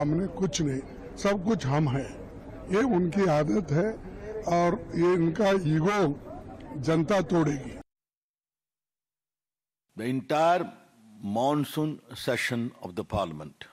हमने कुछ नहीं, सब कुछ हम हैं। ये उनकी आदत है और ये इनका ego Janata तोड़ेगी। The entire monsoon session of the Parliament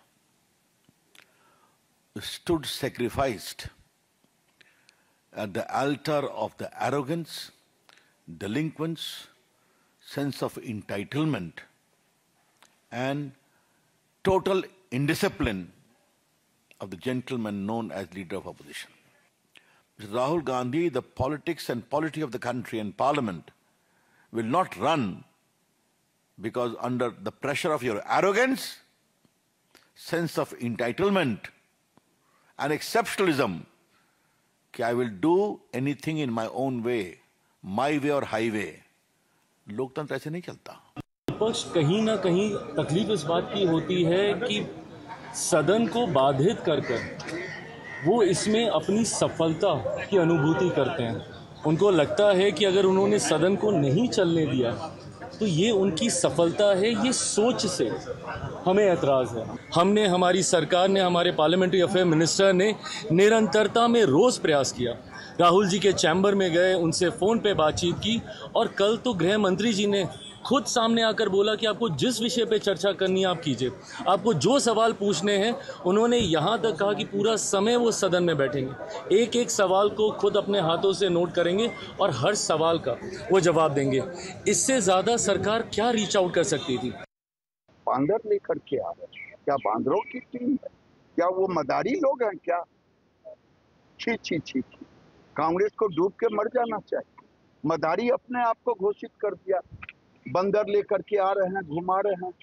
stood sacrificed at the altar of the arrogance, delinquence, sense of entitlement, and total indiscipline of the gentleman known as leader of opposition. Mr. Rahul Gandhi, the politics and polity of the country and Parliament will not run because under the pressure of your arrogance, sense of entitlement, and exceptionalism, I will do anything in my own way, my way or highway. लोकतंत्र ऐसे नहीं चलता। विपक्ष कहीं ना कहीं तकलीफ इस बात की होती है कि सदन को बाधित कर वो इसमें अपनी सफलता की अनुभूति करते हैं। उनको लगता है कि अगर उन्होंने सदन को नहीं चलने दिया तो ये उनकी सफलता है। ये सोच से हमें ऐतराज़ है। हमने, हमारी सरकार ने, हमारे पार्लियामेंट्री अफेयर मिनिस्टर ने निरंतरता में रोज़ प्रयास किया। राहुल जी के चैम्बर में गए, उनसे फ़ोन पे बातचीत की और कल तो गृह मंत्री जी ने खुद सामने आकर बोला कि आपको जिस विषय पे चर्चा करनी है आप कीजिए, आपको जो सवाल पूछने हैं। उन्होंने यहाँ तक कहा कि पूरा समय वो सदन में बैठेंगे, एक एक सवाल को खुद अपने हाथों से नोट करेंगे और हर सवाल का वो जवाब देंगे। इससे ज़्यादा सरकार क्या रीच आउट कर सकती थी? बांदर लेकर के आ रहे हैं, क्या बांदरों की टीम है? क्या वो मदारी लोग हैं क्या? छी छी छी छी, कांग्रेस को डूब के मर जाना चाहिए। मदारी अपने आप को घोषित कर दिया, बंदर लेकर के आ रहे हैं, घुमा रहे हैं।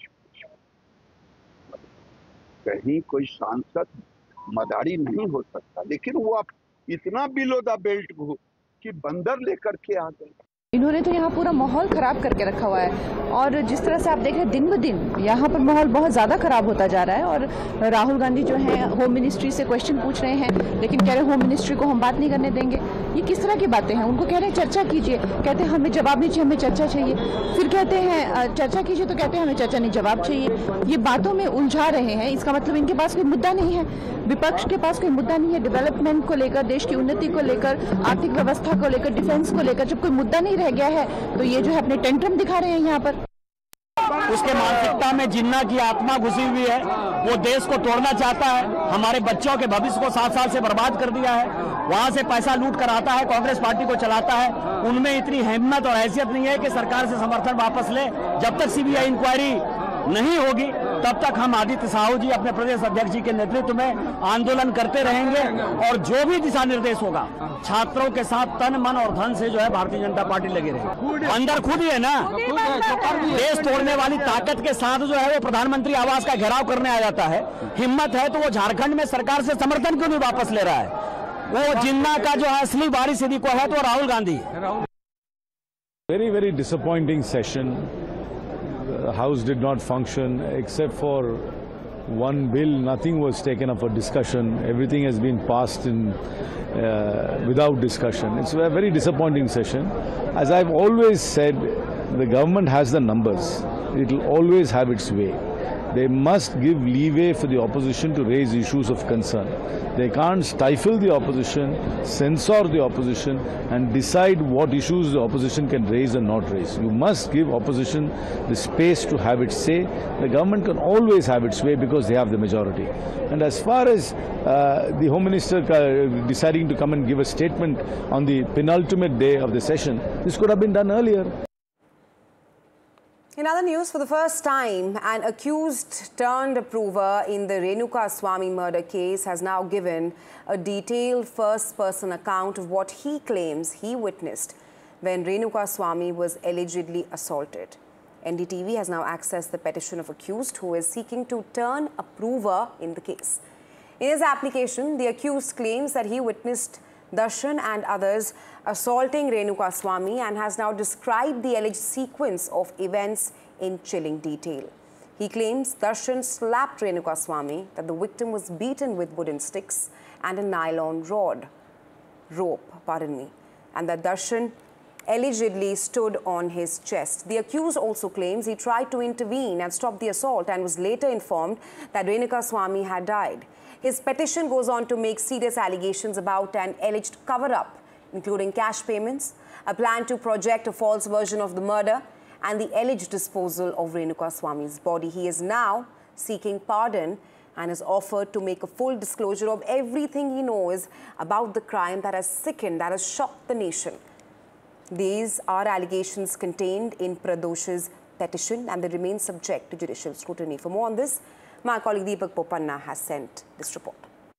कहीं कोई सांसद मदारी नहीं हो सकता, लेकिन वो आप इतना बिलो द बेल्ट कि बंदर लेकर के आ गए। इन्होंने तो यहाँ पूरा माहौल खराब करके रखा हुआ है और जिस तरह से आप देख रहे हैं दिन ब दिन यहाँ पर माहौल बहुत ज़्यादा खराब होता जा रहा है। और राहुल गांधी जो है होम मिनिस्ट्री से क्वेश्चन पूछ रहे हैं, लेकिन कह रहे हैं होम मिनिस्ट्री को हम बात नहीं करने देंगे। ये किस तरह की बातें हैं? उनको कह रहे हैं चर्चा कीजिए, कहते हैं हमें जवाब नहीं चाहिए, हमें चर्चा चाहिए। फिर कहते हैं चर्चा कीजिए तो कहते हैं हमें चर्चा नहीं, जवाब चाहिए। ये बातों में उलझा रहे हैं। इसका मतलब इनके पास कोई मुद्दा नहीं है, विपक्ष के पास कोई मुद्दा नहीं है। डेवलपमेंट को लेकर, देश की उन्नति को लेकर, आर्थिक व्यवस्था को लेकर, डिफेंस को लेकर जब कोई मुद्दा नहीं रह गया है तो ये जो है अपने टेंट्रम दिखा रहे हैं यहाँ पर। उसके मानसिकता में जिन्ना की आत्मा घुसी हुई है, वो देश को तोड़ना चाहता है, हमारे बच्चों के भविष्य को 7 साल से बर्बाद कर दिया है, वहां से पैसा लूट कर आता है, कांग्रेस पार्टी को चलाता है। उनमें इतनी हिम्मत और हैसियत नहीं है कि सरकार से समर्थन वापस ले। जब तक सीबीआई इंक्वायरी नहीं होगी तब तक हम आदित्य साहू जी अपने प्रदेश अध्यक्ष जी के नेतृत्व में आंदोलन करते रहेंगे और जो भी दिशा निर्देश होगा छात्रों के साथ तन मन और धन से जो है भारतीय जनता पार्टी लगी रहेगी। अंदर खुद ही है ना, देश तोड़ने वाली ताकत के साथ जो है वो प्रधानमंत्री आवास का घेराव करने आ जाता है। हिम्मत है तो वो झारखंड में सरकार से समर्थन क्यों नहीं वापस ले रहा है? वो जिन्ना का जो है असली वारिस यदि को है तो Rahul Gandhi. Very, very disappointing session. The House did not function except for one bill. Nothing was taken up for discussion. Everything has been passed without discussion. It's a very disappointing session. As I've always said, the government has the numbers. It will always have its way. They must give leeway for the opposition to raise issues of concern. They can't stifle the opposition, censor the opposition and decide what issues the opposition can raise and not raise. You must give opposition the space to have its say. The government can always have its way because they have the majority. And as far as the Home Minister deciding to come and give a statement on the penultimate day of the session, this could have been done earlier. In other news, for the first time, an accused turned approver in the Renuka Swamy murder case has now given a detailed first-person account of what he claims he witnessed when Renuka Swamy was allegedly assaulted. NDTV has now accessed the petition of accused who is seeking to turn approver in the case. In his application, the accused claims that he witnessed Darshan and others assaulting Renuka Swamy and has now described the alleged sequence of events in chilling detail. He claims Darshan slapped Renuka Swamy, that the victim was beaten with wooden sticks and a nylon rope, and that Darshan allegedly stood on his chest. The accused also claims he tried to intervene and stop the assault and was later informed that Renukaswamy had died. His petition goes on to make serious allegations about an alleged cover-up, including cash payments, a plan to project a false version of the murder, and the alleged disposal of Renukaswamy's body. He is now seeking pardon and has offered to make a full disclosure of everything he knows about the crime that has sickened, that has shocked the nation. These are allegations contained in Pradosh's petition and they remain subject to judicial scrutiny. For more on this, my colleague Deepak Popanna has sent this report.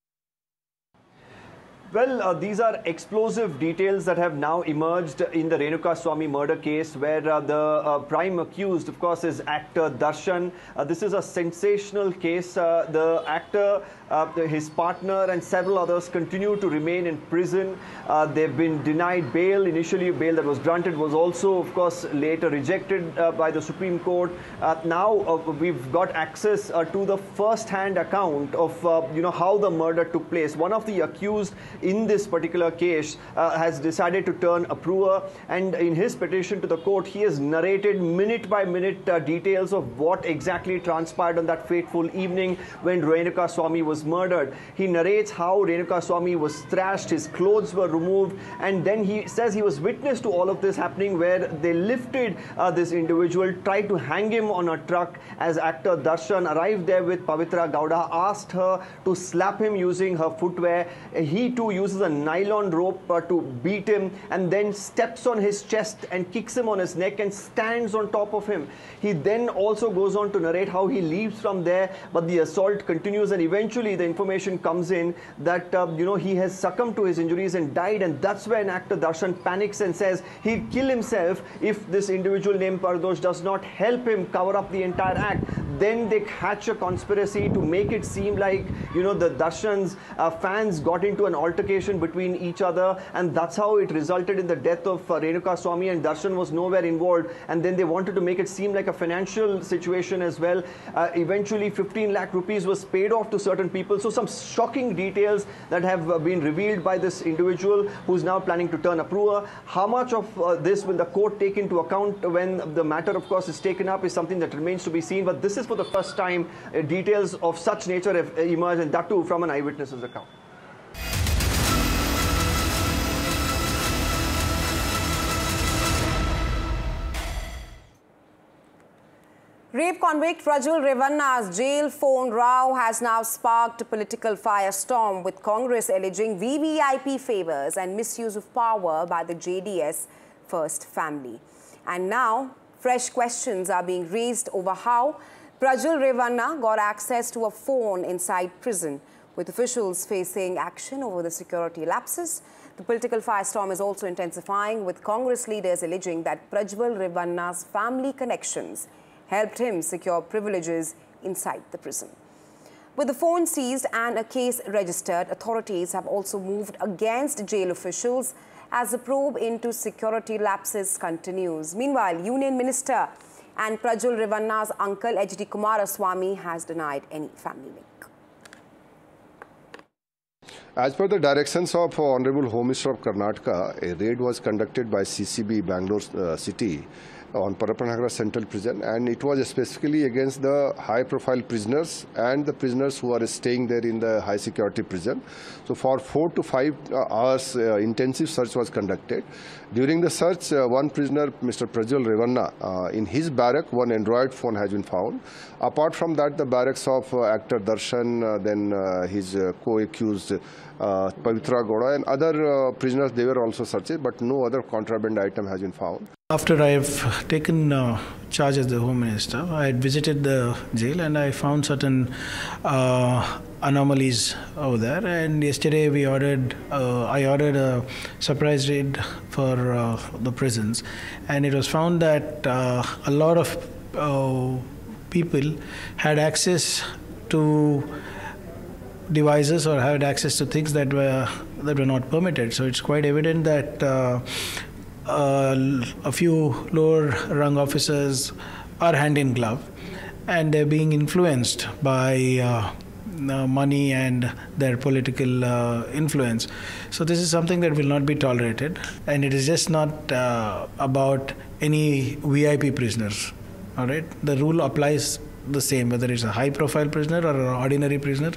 Well, these are explosive details that have now emerged in the Renukaswamy murder case, where the prime accused, of course, is actor Darshan. This is a sensational case. The actor, his partner and several others continue to remain in prison. They've been denied bail. Initially, bail that was granted was also, of course, later rejected by the Supreme Court. Now we've got access to the first-hand account of how the murder took place. One of the accused in this particular case has decided to turn approver, and in his petition to the court, he has narrated minute-by-minute details of what exactly transpired on that fateful evening when Renukaswamy was murdered. He narrates how Renukaswamy was thrashed, his clothes were removed, and then he says he was witness to all of this happening, where they lifted this individual, tried to hang him on a truck. As actor Darshan arrived there with Pavitra Gowda, asked her to slap him using her footwear. He too uses a nylon rope to beat him, and then steps on his chest and kicks him on his neck and stands on top of him. He then also goes on to narrate how he leaves from there, but the assault continues, and eventually the information comes in that he has succumbed to his injuries and died, and that's when actor Darshan panics and says he'll kill himself if this individual named Pradosh does not help him cover up the entire act. Then they hatch a conspiracy to make it seem like the Darshan's fans got into an altercation between each other, and that's how it resulted in the death of Renukaswamy, and Darshan was nowhere involved. And then they wanted to make it seem like a financial situation as well. Eventually 15 lakh rupees was paid off to certain people. So some shocking details that have been revealed by this individual who's now planning to turn approver. How much of this will the court take into account when the matter, of course, is taken up is something that remains to be seen. But this is for the first time details of such nature have emerged, and that too from an eyewitness's account. Rape convict Prajwal Revanna's jail phone row has now sparked a political firestorm, with Congress alleging VVIP favors and misuse of power by the JDS First family. And now, fresh questions are being raised over how Prajwal Revanna got access to a phone inside prison, with officials facing action over the security lapses. The political firestorm is also intensifying, with Congress leaders alleging that Prajwal Revanna's family connections helped him secure privileges inside the prison. With the phone seized and a case registered, authorities have also moved against jail officials as the probe into security lapses continues. Meanwhile, Union Minister and Prajwal Revanna's uncle H.D. Kumaraswamy has denied any family link. As per the directions of Honorable Home Minister of Karnataka, a raid was conducted by CCB Bangalore City on Parapanagara Central Prison, and it was specifically against the high-profile prisoners and the prisoners who are staying there in the high-security prison. So for 4 to 5 hours, intensive search was conducted. During the search, one prisoner, Mr. Prajwal Revanna, in his barrack, one Android phone has been found. Apart from that, the barracks of actor Darshan, then his co-accused Pavitra Gowda and other prisoners, they were also searched, but no other contraband item has been found. After I've taken charge as the Home Minister, I had visited the jail and I found certain anomalies over there. And yesterday I ordered a surprise raid for the prisons, and it was found that a lot of people had access to devices or had access to things that were not permitted. So it's quite evident that a few lower rung officers are hand in glove, and they're being influenced by money and their political influence. So this is something that will not be tolerated, and it is just not about any VIP prisoners. All right, the rule applies the same whether it's a high-profile prisoner or an ordinary prisoner.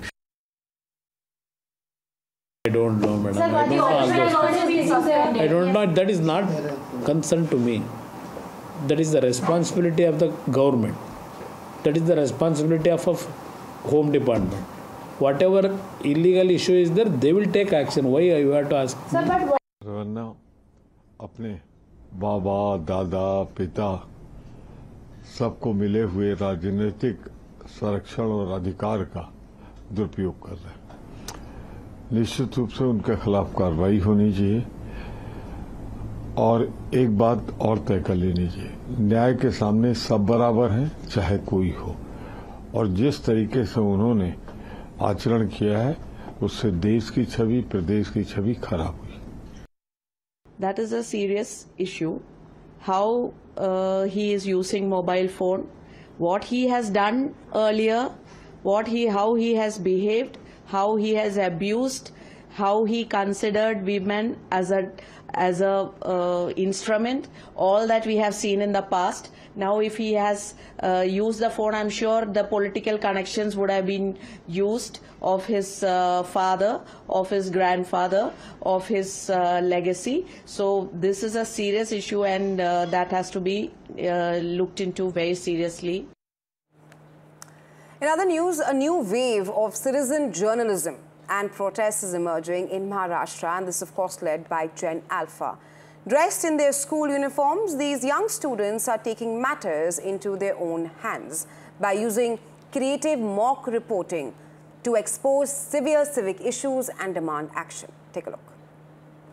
I don't know, madam. I don't know all those things. I don't know. That is not concern to me. That is the responsibility of the government. That is the responsibility of Home Department. Whatever illegal issue is there, they will take action. Why you have to ask? वरना अपने बाबा, दादा, पिता सबको मिले हुए राजनीतिक संरक्षण और अधिकार का दुरुपयोग कर रहे हैं। निश्चित रूप से उनके खिलाफ कार्रवाई होनी चाहिए और एक बात और तय कर लेनी चाहिए, न्याय के सामने सब बराबर हैं, चाहे कोई हो, और जिस तरीके से उन्होंने आचरण किया है उससे देश की छवि, प्रदेश की छवि खराब हुई। That is a serious issue. How he is using mobile phone, what he has done earlier, how he has behaved, how he has abused, how he considered women as a instrument, all that we have seen in the past. Now if he has used the phone, I'm sure the political connections would have been used of his father, of his grandfather, of his legacy. So this is a serious issue, and that has to be looked into very seriously. In other news, a new wave of citizen journalism and protests is emerging in Maharashtra, and this of course led by Gen Alpha. Dressed in their school uniforms, these young students are taking matters into their own hands by using creative mock reporting to expose severe civic issues and demand action. Take a look.